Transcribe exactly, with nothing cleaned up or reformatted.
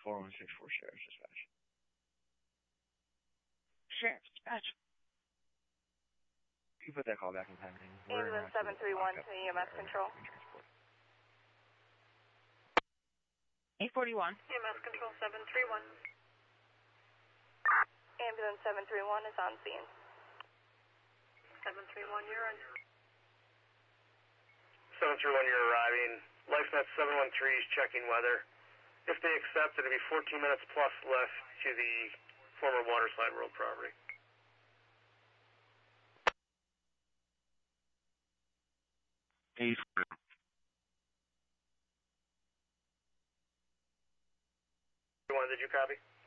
four one six four Sheriff's Dispatch. Sheriff's Dispatch. You put that call back in time. Ambulance seven three one to E M S Control. eight forty-one. E M S Control seven three one. Ambulance seven three one is on scene. seven three one, you're on. seven three one, you're arriving. LifeNet seven one three is checking weather. If they accept, it'll be fourteen minutes plus left to the former Waterslide World property. eight Did you copy?